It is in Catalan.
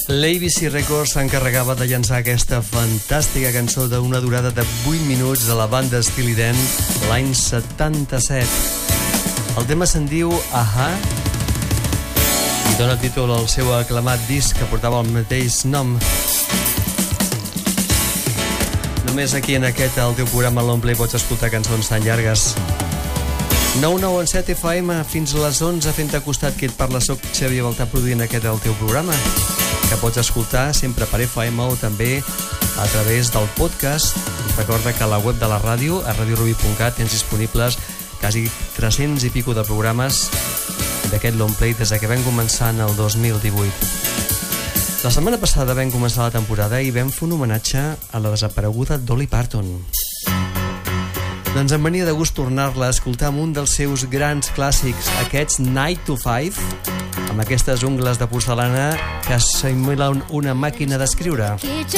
L'ABC Records s'encarregava de llançar aquesta fantàstica cançó d'una durada de 8 minuts de la banda Steely Dan l'any 77. El tema se'n diu Aha i dona títol al seu aclamat disc que portava el mateix nom. Només aquí en aquest, el teu programa Longplay, pots escoltar cançons tan llargues. 99.7 FM fins a les 11 fent-te costat. Qui et parla, soc Xavier Baltà, produint aquest el teu programa, que pots escoltar sempre per FM o també a través del podcast. Recorda que a la web de la ràdio, a radiorubi.cat, tens disponibles quasi 300 i pico de programes d'aquest Longplay des que vam començar en el 2018. La setmana passada vam començar la temporada i vam fer un homenatge a la desapareguda Dolly Parton. Doncs em venia de gust tornar-la a escoltar amb un dels seus grans clàssics, aquests 9 to 5, amb aquestes ungles de porcelana que simulen una màquina d'escriure.